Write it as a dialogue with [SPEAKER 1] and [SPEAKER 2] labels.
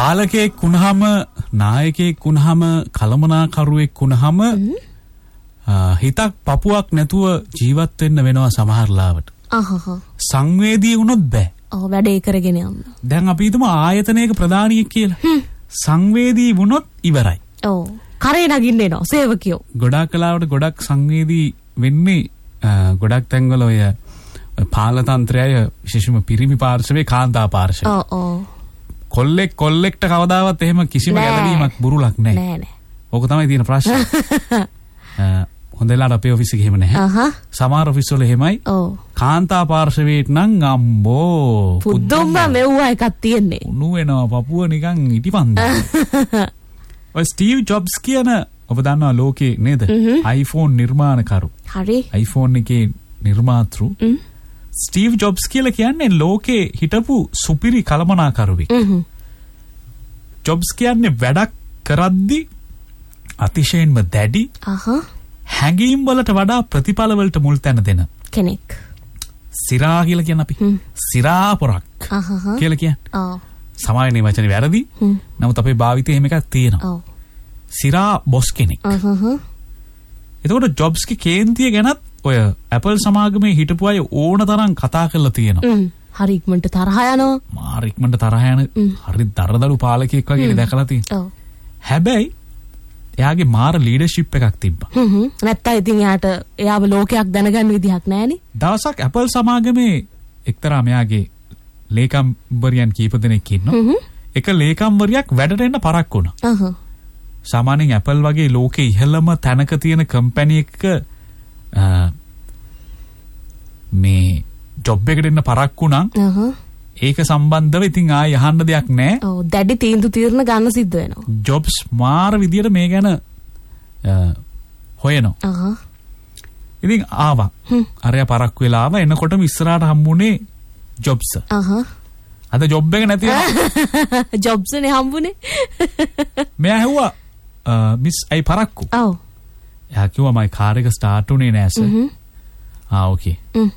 [SPEAKER 1] පාලකයෙක් වුණාම නායකයෙක් වුණාම කළමනාකරුවෙක් වුණාම හිතක් පපුවක් නැතුව ජීවත් වෙන්න වෙනවා සමහර ලාවට. සංවේදී වුණොත් බෑ.
[SPEAKER 2] ඔව් වැඩේ කරගෙන යන්න.
[SPEAKER 1] දැන් අපි හිතමු ආයතනයක ප්‍රධානියෙක් කියලා. සංවේදී වුණොත් ඉවරයි.
[SPEAKER 2] ඔව්. කරේ නගින්න එනවා සේවකයෝ.
[SPEAKER 1] ගොඩක් කලාවට ගොඩක් සංවේදී වෙන්නේ ගොඩක් තැන්වල ඔය පාලතන්ත්‍රයය විශේෂම පිරිමි පාර්ශවයේ කාන්තා පාර්ශවය.
[SPEAKER 2] ඔව් ඔව්.
[SPEAKER 1] කොල්ලෙක්ට කවදාවත් එහෙම කිසිම ගැළවීමක් බුරුලක් නැහැ.
[SPEAKER 2] නෑ නෑ.
[SPEAKER 1] ඕක තමයි තියෙන ප්‍රශ්නේ. හොඳ වෙලාවට අපේ ඔෆිස් එකේ එහෙම නැහැ. සමහර ඔෆිස් වල එහෙමයි.
[SPEAKER 2] ඔව්.
[SPEAKER 1] කාන්තා පාර්ශවයේට නම් අම්බෝ
[SPEAKER 2] පුදුම මෙව්වා එකක් තියෙන්නේ.
[SPEAKER 1] උණු වෙනවා පපුව නිකන් ඉටිපන්ද. ඔය ස්ටීව් ජොබ්ස් කියන ඔබ දන්නවා ලෝකේ නේද? iPhone නිර්මාණකරු.
[SPEAKER 2] හරි.
[SPEAKER 1] iPhone එකේ නිර්මාතෘ ස්ටීව් ජොබ්ස් කියලා කියන්නේ ලෝකේ හිටපු සුපිරි කළමනාකරුවෙක්. ජොබ්ස් කියන්නේ වැඩක් කරද්දි අතිශයින්ම දැඩි හැඟීම් වලට වඩා ප්‍රතිඵල වලට මුල් තැන දෙන
[SPEAKER 2] කෙනෙක්.
[SPEAKER 1] සිරා කියලා කියන අපි සිරා පොරක් කියලා කියන්නේ. සමායනේ වචනේ වැරදි. නමුත් අපේ භාවිතයේ එහෙම එකක් තියෙනවා. සිරා බොස් කෙනෙක්. එතකොට ජොබ්ස්ගේ කේන්තිය ගැනත් ඔය Apple සමාගමේ හිටපු අය ඕන තරම් කතා කරලා තියෙනවා.
[SPEAKER 2] හරි ඉක්මනට තරහ යනවා.
[SPEAKER 1] මාර ඉක්මනට තරහ යන හරි දරදරු පාලකයෙක් වගේ දැකලා තියෙනවා.
[SPEAKER 2] ඔව්.
[SPEAKER 1] හැබැයි එයාගේ මාර ලීඩර්ෂිප් එකක් තිබ්බා.
[SPEAKER 2] නැත්තම් ඉතින් එයාව ලෝකයක් දැනගන්න විදිහක් නැහැනේ.
[SPEAKER 1] දවසක් Apple සමාගමේ එක්තරා මෙයාගේ ලේකම්වරියන් කීප දෙනෙක් ඉන්නවා. එක ලේකම්වරියක් වැඩට එන්න පරක් වුණා. සාමාන්‍යයෙන් Apple වගේ ලෝකේ ඉහළම තැනක තියෙන කම්පැනි එකක මේ ජොබ් එකට එන්න පරක් වුණා. ඒක සම්බන්ධව ඉතින් ආයෙ අහන්න දෙයක් නැහැ.
[SPEAKER 2] ඔව් දැඩි තීන්දුව తీරන ගන්න සිද්ධ වෙනවා.
[SPEAKER 1] ජොබ්ස් මාර විදියට මේ ගැන හොයනවා. ඉතින් ආවා. අරයා පරක් වෙලා ආවා. එනකොටම ඉස්සරහට හම්බුනේ ජොබ්ස්. අද ජොබ් එක නැති වෙනවා.
[SPEAKER 2] ජොබ්ස්නේ හම්බුනේ.
[SPEAKER 1] මෙයා ඇහුවා මිස් අයි පරක්කු.
[SPEAKER 2] ඔව්.
[SPEAKER 1] එයා කිව්වා මයි කාර් එක ස්ටාර්ට් උනේ නෑ සර්. ඕකේ.